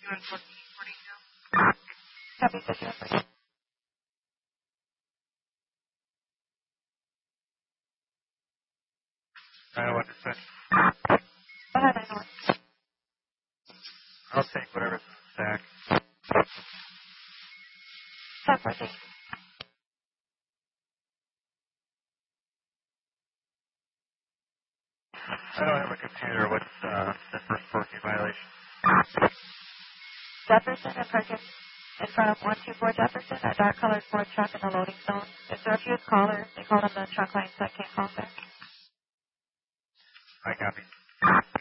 Copy 5142. I know what to say. Go ahead, I know it. I'll take whatever's in the stack. 714. I don't have a computer. What's the first parking violation? Jefferson and Perkins in front of 124 Jefferson, a dark colored Ford truck in the loading zone. If there are a few callers, they called on the truck line, so I can't call back. I copy.